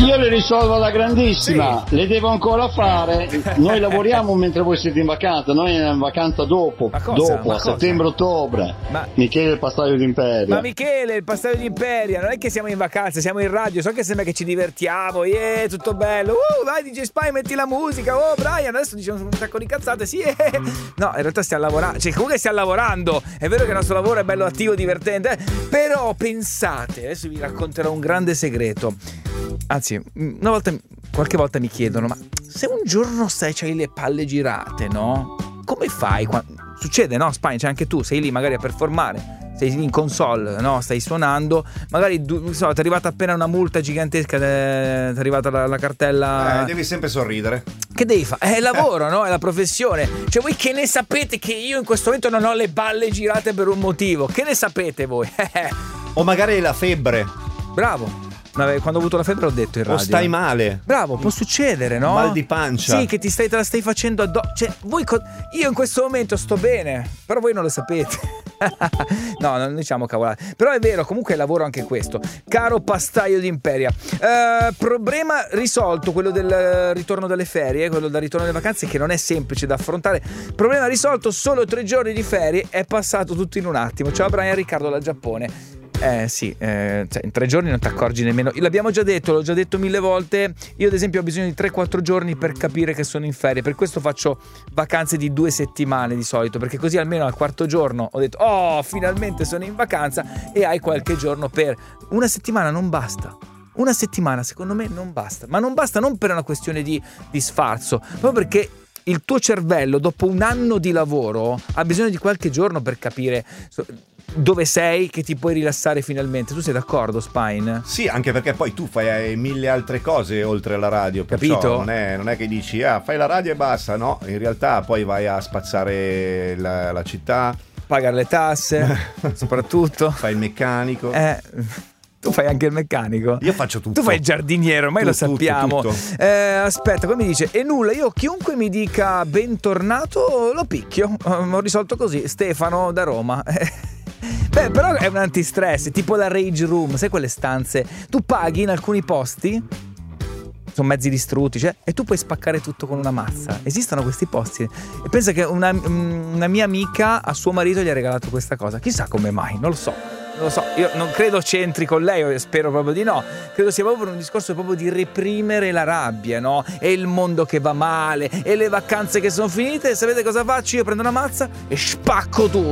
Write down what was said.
io le risolvo alla grandissima, le devo ancora fare. Noi lavoriamo mentre voi siete in vacanza, noi andiamo in vacanza dopo, a settembre-ottobre. Michele il Pastaio d'Imperia. Ma Michele il Pastaio d'Imperia, non è che siamo in vacanza, siamo in radio, so che sembra che ci divertiamo, tutto bello. Vai DJ Spy, metti la musica. Oh Brian, adesso diciamo un sacco di cazzate, No, in realtà stiamo lavorando, cioè comunque stiamo lavorando. È vero che il nostro lavoro è bello attivo, divertente, però pensate, adesso vi racconterò un grande segreto. Anzi, qualche volta mi chiedono, ma se un giorno c'hai le palle girate, no? Come fai? Succede, no? Spagna, c'è anche tu, sei lì magari a performare, sei lì in console, no? Stai suonando, magari ti è arrivata appena una multa gigantesca, ti è arrivata la cartella. Devi sempre sorridere. Che devi fare? È il lavoro, no? È la professione. Cioè, voi che ne sapete che io in questo momento non ho le balle girate per un motivo? Che ne sapete voi? O magari la febbre. Bravo. Quando ho avuto la febbre ho detto in radio. O stai male. Bravo, può succedere, no? Mal di pancia. Sì, che te la stai facendo addosso. Cioè, io in questo momento sto bene, però voi non lo sapete. No, non diciamo cavolate. Però è vero, comunque lavoro anche questo. Caro Pastaio d'Imperia, problema risolto, quello del ritorno dalle ferie, quello del ritorno dalle vacanze, che non è semplice da affrontare. Problema risolto, solo 3 giorni di ferie, è passato tutto in un attimo. Ciao Brian, Riccardo dal Giappone. Sì, cioè in 3 giorni non ti accorgi nemmeno. L'abbiamo già detto, l'ho già detto 1000 volte. Io ad esempio ho bisogno di 3-4 giorni per capire che sono in ferie. Per questo faccio vacanze di 2 settimane di solito, perché così almeno al 4º giorno ho detto finalmente sono in vacanza, e hai qualche giorno per. Una settimana non basta. Una settimana secondo me non basta. Ma non basta non per una questione di sfarzo, proprio perché il tuo cervello dopo un anno di lavoro ha bisogno di qualche giorno per capire dove sei, che ti puoi rilassare finalmente. Tu sei d'accordo, Spine? Sì, anche perché poi tu fai 1000 altre cose oltre alla radio, capito? Non è che dici fai la radio e basta, no, in realtà poi vai a spazzare la città, pagare le tasse, soprattutto fai il meccanico. Tu fai anche il meccanico? Io faccio tutto. Tu fai il giardiniero, ormai lo sappiamo. Tutto. Aspetta, come mi dice? E nulla, io chiunque mi dica bentornato lo picchio. Ho risolto così. Stefano da Roma. Beh, però è un antistress, tipo la rage room, sai quelle stanze? Tu paghi in alcuni posti, sono mezzi distrutti, e tu puoi spaccare tutto con una mazza. Esistono questi posti. E pensa che una mia amica a suo marito gli ha regalato questa cosa. Chissà come mai, non lo so, io non credo c'entri con lei, spero proprio di no. Credo sia proprio un discorso proprio di reprimere la rabbia, no? E il mondo che va male, e le vacanze che sono finite. Sapete cosa faccio? Io prendo una mazza e spacco tutto.